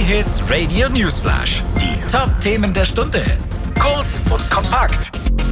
J-Hits Radio Newsflash. Die Top-Themen der Stunde. Kurz und kompakt.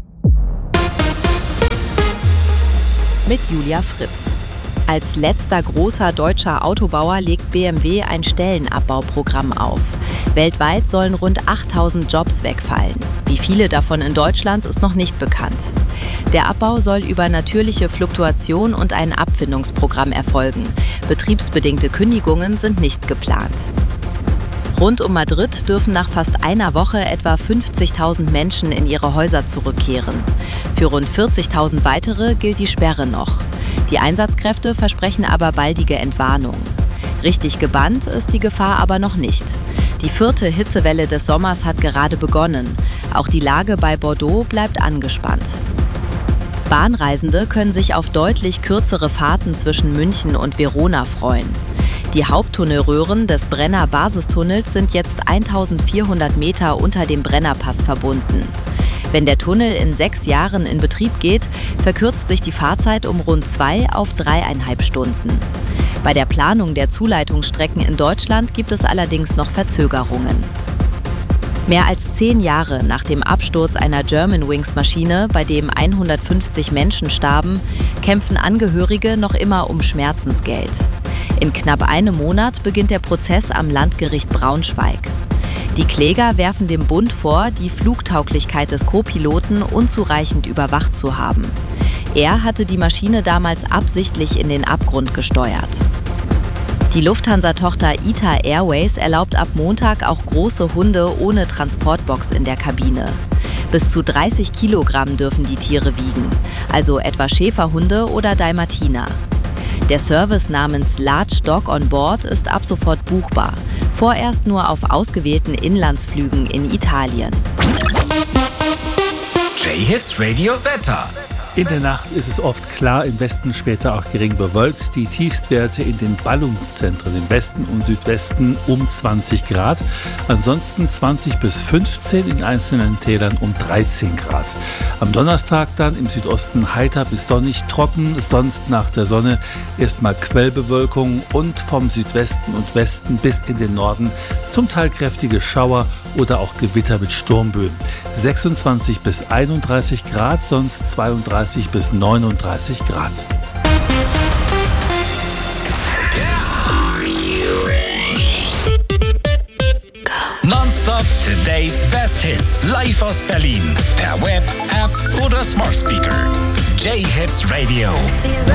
Mit Julia Fritz. Als letzter großer deutscher Autobauer legt BMW ein Stellenabbauprogramm auf. Weltweit sollen rund 8000 Jobs wegfallen. Wie viele davon in Deutschland ist noch nicht bekannt. Der Abbau soll über natürliche Fluktuation und ein Abfindungsprogramm erfolgen. Betriebsbedingte Kündigungen sind nicht geplant. Rund um Madrid dürfen nach fast einer Woche etwa 50.000 Menschen in ihre Häuser zurückkehren. Für rund 40.000 weitere gilt die Sperre noch. Die Einsatzkräfte versprechen aber baldige Entwarnung. Richtig gebannt ist die Gefahr aber noch nicht. Die 4. Hitzewelle des Sommers hat gerade begonnen. Auch die Lage bei Bordeaux bleibt angespannt. Bahnreisende können sich auf deutlich kürzere Fahrten zwischen München und Verona freuen. Die Haupttunnelröhren des Brenner Basistunnels sind jetzt 1400 Meter unter dem Brennerpass verbunden. Wenn der Tunnel in 6 Jahren in Betrieb geht, verkürzt sich die Fahrzeit um rund 2 auf 3,5 Stunden. Bei der Planung der Zuleitungsstrecken in Deutschland gibt es allerdings noch Verzögerungen. Mehr als 10 Jahre nach dem Absturz einer Germanwings-Maschine, bei dem 150 Menschen starben, kämpfen Angehörige noch immer um Schmerzensgeld. In knapp einem Monat beginnt der Prozess am Landgericht Braunschweig. Die Kläger werfen dem Bund vor, die Flugtauglichkeit des Co-Piloten unzureichend überwacht zu haben. Er hatte die Maschine damals absichtlich in den Abgrund gesteuert. Die Lufthansa-Tochter ITA Airways erlaubt ab Montag auch große Hunde ohne Transportbox in der Kabine. Bis zu 30 Kilogramm dürfen die Tiere wiegen, also etwa Schäferhunde oder Dalmatiner. Der Service namens Large Dog on Board ist ab sofort buchbar, vorerst nur auf ausgewählten Inlandsflügen in Italien. J-Hits Radio Wetter. In der Nacht ist es oft klar, im Westen später auch gering bewölkt. Die Tiefstwerte in den Ballungszentren im Westen und Südwesten um 20 Grad. Ansonsten 20 bis 15, in einzelnen Tälern um 13 Grad. Am Donnerstag dann im Südosten heiter bis sonnig trocken, sonst nach der Sonne erstmal Quellbewölkung und vom Südwesten und Westen bis in den Norden zum Teil kräftige Schauer oder auch Gewitter mit Sturmböen. 26 bis 31 Grad, sonst 32 bis 39 Grad. Nonstop Today's Best Hits. Live aus Berlin. Per Web, App oder Smart Speaker. J-Hits Radio.